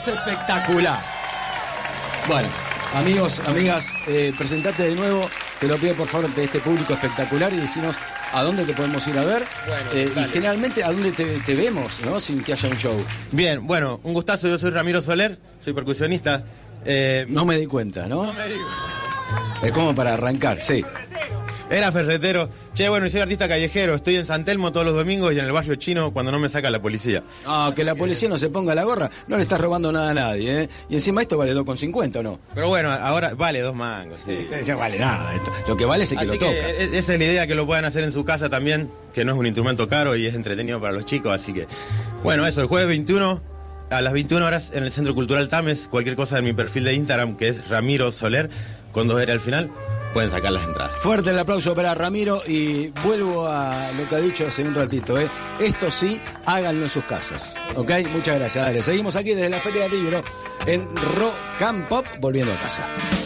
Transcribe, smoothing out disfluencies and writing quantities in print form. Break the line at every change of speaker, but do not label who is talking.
es espectacular. Bueno, amigos, amigas, presentate de nuevo, te lo pido por favor ante este público espectacular y decinos a dónde te podemos ir a ver y generalmente a dónde te vemos, ¿no? Sin que haya un show.
Bien, bueno, un gustazo, yo soy Ramiro Soler, soy percusionista.
No me di cuenta, ¿no?
No me digo.
Es como para arrancar, sí.
Era ferretero. Che, bueno, y soy artista callejero. Estoy en San Telmo todos los domingos y en el barrio chino cuando no me saca la policía.
No, que la policía no se ponga la gorra. No le estás robando nada a nadie, ¿eh? Y encima esto vale 2,50, ¿o no?
Pero bueno, ahora vale 2 mangos. Sí.
No vale nada esto. Lo que vale es el que
Así
lo toca.
esa es la idea, que lo puedan hacer en su casa también, que no es un instrumento caro y es entretenido para los chicos. Así que, bueno, eso, el jueves 21 a las 21 horas en el Centro Cultural Tames. Cualquier cosa en mi perfil de Instagram, que es Ramiro Soler, con 2 R al final. Pueden sacar las entradas.
Fuerte el aplauso para Ramiro y vuelvo a lo que ha dicho hace un ratito, ¿eh? Esto sí, háganlo en sus casas, ¿ok? Muchas gracias, dale. Seguimos aquí desde la Feria del Libro en Rock and Pop, volviendo a casa.